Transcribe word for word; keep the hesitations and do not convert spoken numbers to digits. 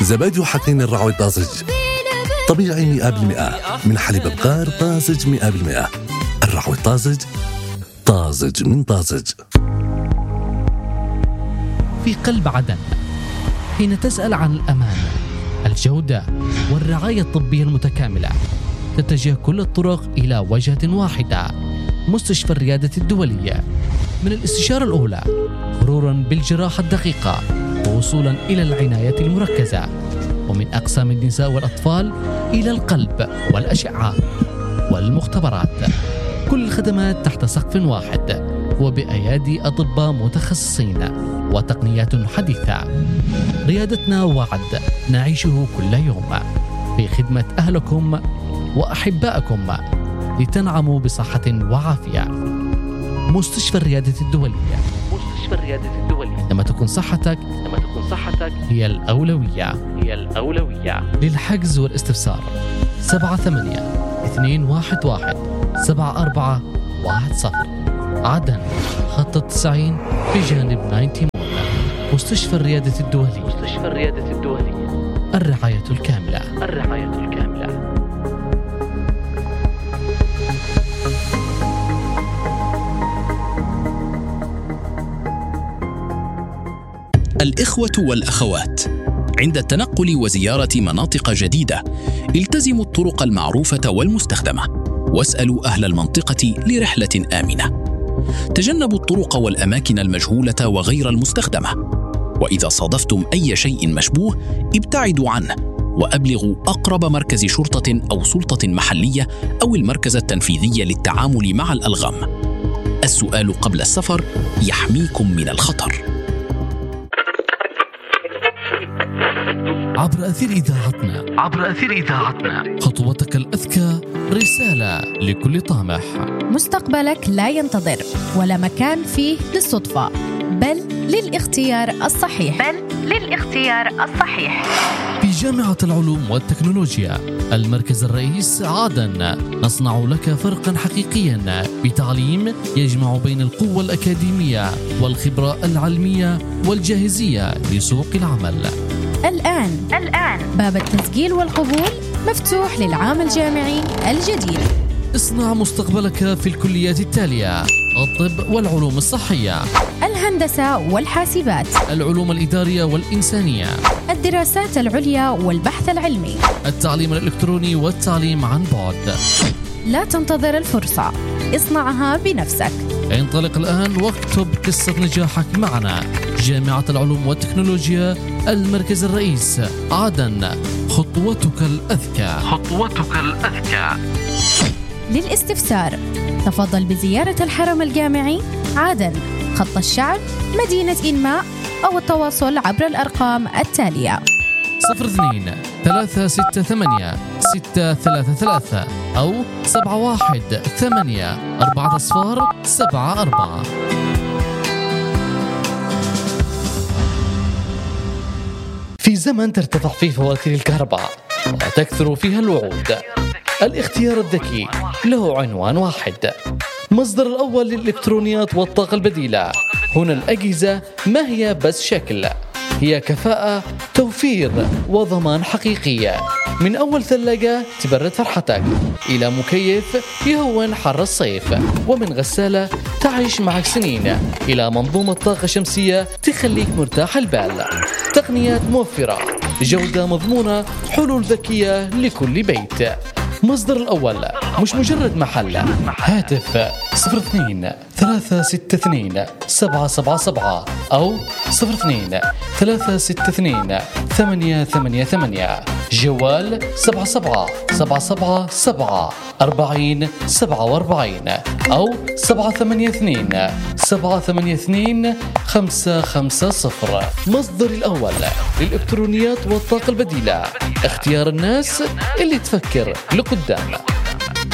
زبادي وحقين الرعوي طازج طبيعي مئة بالمئة من حليب بقار طازج مئة بالمئة. الرعوي طازج، طازج من طازج. في قلب عدن، حين تسأل عن الأمان، الجودة والرعاية الطبية المتكاملة، تتجه كل الطرق إلى وجهة واحدة: مستشفى الريادة الدولية. من الاستشارة الأولى مرورا بالجراحة الدقيقة ووصولا إلى العناية المركزة، ومن أقسام النساء والأطفال إلى القلب والأشعة والمختبرات، كل الخدمات تحت سقف واحد وبأيادي أطباء متخصصين وتقنيات حديثة. ريادتنا وعد نعيشه كل يوم في خدمة أهلكم وأحبائكم لتنعموا بصحة وعافية. مستشفى الريادة الدولية. مستشفى الريادة الدولية. لما تكون صحتك لما تكون صحتك هي الأولوية هي الأولوية. للحجز والاستفسار سبعة ثمانية اثنين واحد واحد سبعة أربعة واحد صفر. عدن، خط التسعين بجانب ناينتي مول. مستشفى الريادة الدولية. مستشفى الريادة الدولية. الرعاية الكاملة. الرعاية الكاملة. الإخوة والأخوات، عند التنقل وزيارة مناطق جديدة التزموا الطرق المعروفة والمستخدمة، واسألوا أهل المنطقة لرحلة آمنة. تجنبوا الطرق والأماكن المجهولة وغير المستخدمة، وإذا صادفتم أي شيء مشبوه ابتعدوا عنه، وأبلغوا أقرب مركز شرطة أو سلطة محلية أو المركز التنفيذي للتعامل مع الألغام. السؤال قبل السفر يحميكم من الخطر. عبر أثير إذاعتنا عبر أثير إذاعتنا خطوتك الأذكى رسالة لكل طامح. مستقبلك لا ينتظر ولا مكان فيه للصدفة، بل للاختيار الصحيح بل للاختيار الصحيح في جامعة العلوم والتكنولوجيا المركز الرئيس عدن، نصنع لك فرقا حقيقيا بتعليم يجمع بين القوة الأكاديمية والخبرة العلمية والجاهزية لسوق العمل. الآن الآن باب التسجيل والقبول مفتوح للعام الجامعي الجديد. اصنع مستقبلك في الكليات التالية: الطب والعلوم الصحية، الهندسة والحاسبات، العلوم الإدارية والإنسانية، الدراسات العليا والبحث العلمي، التعليم الإلكتروني والتعليم عن بعد. لا تنتظر الفرصة، اصنعها بنفسك. انطلق الآن واكتب قصة نجاحك معنا. جامعة العلوم والتكنولوجيا المركز الرئيس عدن، خطوتك الأذكى خطوتك الأذكى. للاستفسار تفضل بزيارة الحرم الجامعي عدن، خط الشعب، مدينة إنماء، أو التواصل عبر الأرقام التالية: صفر اثنين ثلاثة ستة ثمانية ستة ثلاثة ثلاثة أو سبعة واحد ثمانية أربعة صفار سبعة أربعة. في زمن ترتفع فيه فواتير الكهرباء وتكثر فيها الوعود، الاختيار الذكي له عنوان واحد: مصدر الأول للإلكترونيات والطاقة البديلة. هنا الأجهزة ما هي بس شكل، هي كفاءة، توفير وضمان حقيقية. من أول ثلاجة تبرد فرحتك، إلى مكيف يهون حر الصيف، ومن غسالة تعيش معك سنين، إلى منظومة طاقة شمسية تخليك مرتاح البال. تقنيات موفرة، جودة مضمونة، حلول ذكية لكل بيت. مصدر الأول مش مجرد محل. هاتف صفر اثنين ثلاثة ستة اثنين سبعة سبعة سبعة أو صفر اثنين ثلاثة ستة اثنين ثمانية ثمانية ثمانية. جوال سبعة سبعة سبعة سبعة سبعة أربعين سبعة وأربعين أو سبعة ثمانية اثنين سبعة ثمانية اثنين خمسة خمسة صفر. مصدر الأول للإلكترونيات والطاقة البديلة، اختيار الناس اللي تفكر لقدام.